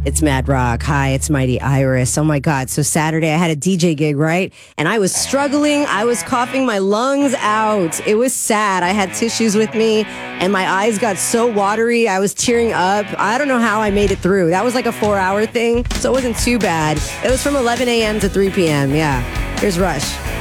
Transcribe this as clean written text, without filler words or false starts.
It's Mad Rock. Hi, it's Mighty Iris. Oh my God. So Saturday I had a DJ gig, right? And I was struggling. I was coughing my lungs out. It was sad. I had tissues with me and my eyes got so watery. I was tearing up. I don't know how I made it through. That was like a 4-hour thing. So it wasn't too bad. It was from 11 a.m. to 3 p.m. Yeah. Here's Rush.